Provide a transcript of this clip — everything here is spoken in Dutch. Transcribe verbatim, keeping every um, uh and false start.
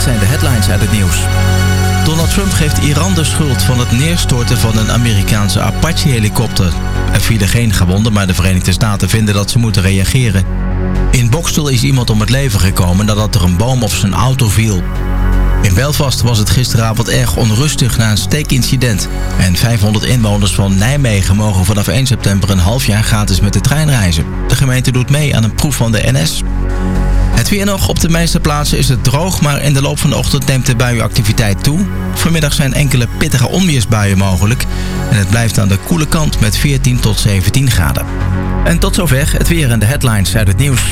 zijn de headlines uit het nieuws. Donald Trump geeft Iran de schuld van het neerstorten van een Amerikaanse Apache-helikopter. Er vielen geen gewonden, maar de Verenigde Staten vinden dat ze moeten reageren. In Boxtel is iemand om het leven gekomen nadat er een boom op zijn auto viel. In Belfast was het gisteravond erg onrustig na een steekincident. En vijfhonderd inwoners van Nijmegen mogen vanaf één september een half jaar gratis met de trein reizen. De gemeente doet mee aan een proef van de N S. Het weer nog. Op de meeste plaatsen is het droog, maar in de loop van de ochtend neemt de buienactiviteit toe. Vanmiddag zijn enkele pittige onweersbuien mogelijk. En het blijft aan de koele kant met veertien tot zeventien graden. En tot zover het weer en de headlines uit het nieuws.